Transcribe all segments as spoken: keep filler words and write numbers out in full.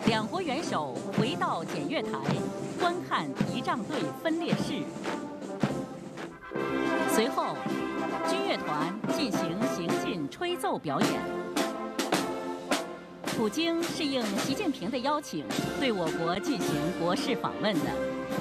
两国元首回到检阅台，观看仪仗队分列式。随后，军乐团进行行进吹奏表演。普京是应习近平的邀请，对我国进行国事访问的。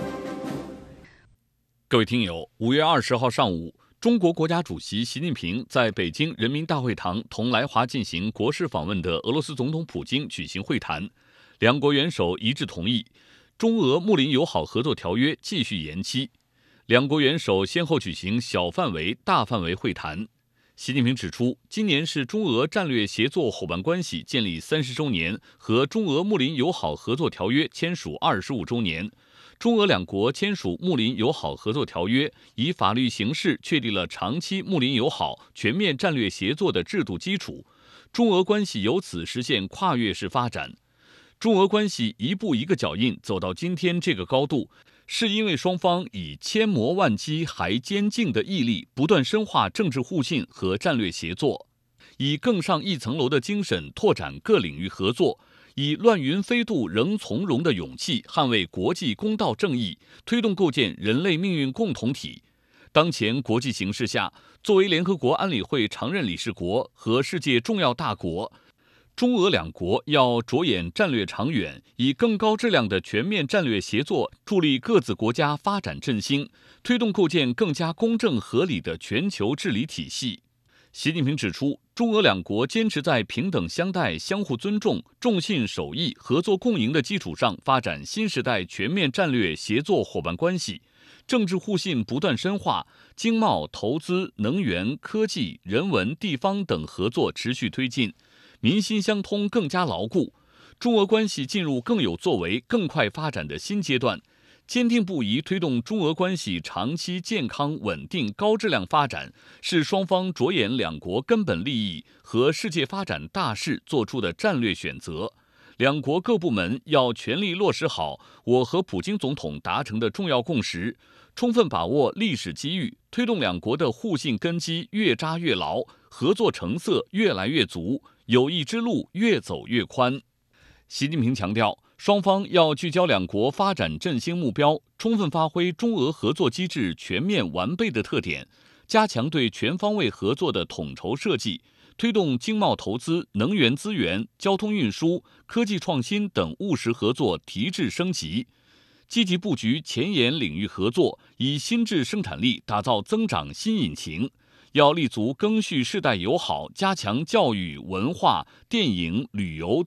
各位听友，五月二十号上午，中国国家主席习近平在北京人民大会堂同来华进行国事访问的俄罗斯总统普京举行会谈，两国元首一致同意中俄睦邻友好合作条约继续延期。两国元首先后举行小范围、大范围会谈。习近平指出，今年是中俄战略协作伙伴关系建立三十周年和中俄睦邻友好合作条约签署二十五周年。中俄两国签署睦邻友好合作条约，以法律形式确立了长期睦邻友好、全面战略协作的制度基础，中俄关系由此实现跨越式发展。中俄关系一步一个脚印走到今天这个高度，是因为双方以千磨万击还坚劲的毅力，不断深化政治互信和战略协作，以更上一层楼的精神拓展各领域合作，以乱云飞渡仍从容的勇气捍卫国际公道正义，推动构建人类命运共同体。当前国际形势下，作为联合国安理会常任理事国和世界重要大国，中俄两国要着眼战略长远，以更高质量的全面战略协作助力各自国家发展振兴，推动构建更加公正合理的全球治理体系。习近平指出，中俄两国坚持在平等相待、相互尊重、重信守义、合作共赢的基础上发展新时代全面战略协作伙伴关系，政治互信不断深化，经贸、投资、能源、科技、人文、地方等合作持续推进，民心相通更加牢固，中俄关系进入更有作为、更快发展的新阶段。坚定不移推动中俄关系长期健康、稳定、高质量发展，是双方着眼两国根本利益和世界发展大势做出的战略选择。两国各部门要全力落实好我和普京总统达成的重要共识，充分把握历史机遇，推动两国的互信根基越扎越牢，合作成色越来越足，友谊之路越走越宽。习近平强调，双方要聚焦两国发展振兴目标，充分发挥中俄合作机制全面完备的特点，加强对全方位合作的统筹设计，推动经贸投资、能源资源、交通运输、科技创新等务实合作提质升级，积极布局前沿领域合作，以新质生产力打造增长新引擎。要立足赓续世代友好，加强教育、文化、电影、旅游、